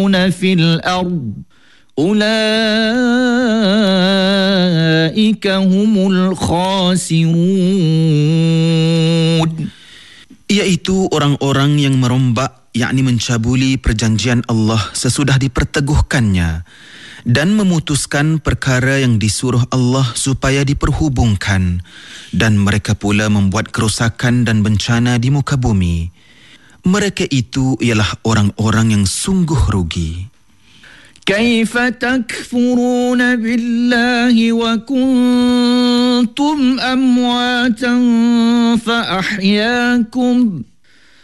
في الأرض أولئك هم الخاسرون. Iaitu orang-orang yang merombak, yakni mencabuli perjanjian Allah sesudah diperteguhkannya dan memutuskan perkara yang disuruh Allah supaya diperhubungkan, dan mereka pula membuat kerosakan dan bencana di muka bumi. Mereka itu ialah orang-orang yang sungguh rugi. كيف تكفرون بالله وكنتم أمواتا فأحياكم